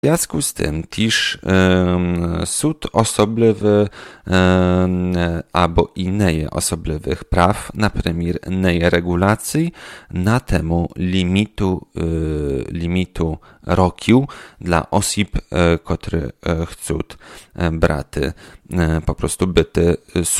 W зв'язку з тим, суд особливий або і не є особливих прав, например, не є регуляцій на тему limitu rokів dla osób, które chcą брати, po prostu byty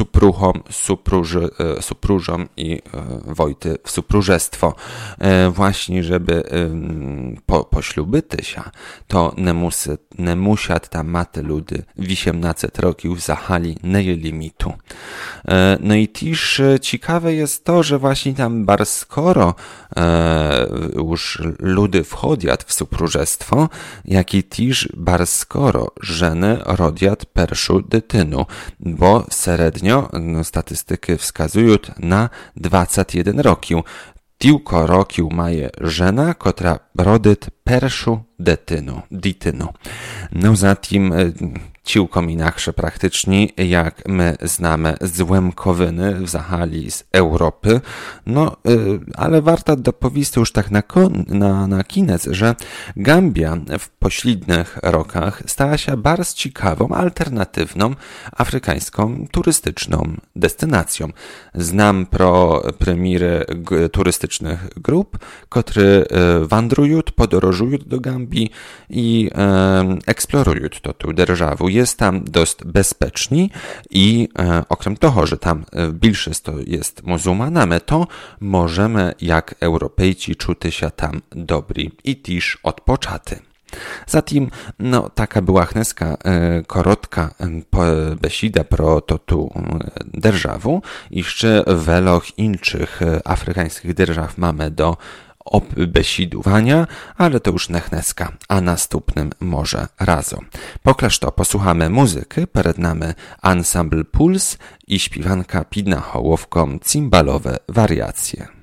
supróżom i wojty w supróżestwo. Właśnie, żeby poślubity się, to не мусять там мати люди 18 років взагалі не є ліміту. No i też ciekawe jest to, że właśnie tam bardzo skoro już ludy wchodzą w supróżestwo, jak i też bardzo skoro żeny rodzą pierwszą dytynu, bo średnio statystyki wskazują na 21 roków. Tylko rokiu maje żena, która rodzi pierwszą dytynu. No zatem ciłkom inaksze praktycznie, jak my znamy z Łemkowiny, w Zachali z Europy. No, ale warto dopowiedzieć już tak na koniec, że Gambia w pośrednich rokach stała się bardzo ciekawą, alternatywną, afrykańską, turystyczną destynacją. Znam pro premiery turystycznych grup, które wandrują, podróżują do Gambii i eksplorują tę державу. Jest tam dość bezpiecznie i okrem toho, że tam większość jest muzułmanami, to możemy jak Europejci czuć się tam dobri i też odpoczaty. Zatem, no, taka była chneska korotka besida pro tu державу. Jeszcze wieloch innych afrykańskich держав mamy do obesidowania, ale to już nechneska, a następnym może razem. Poklaż to posłuchamy muzyki, przed nami Ensemble Puls i śpiewanka pід нахоłówką cymbalowe wariacje.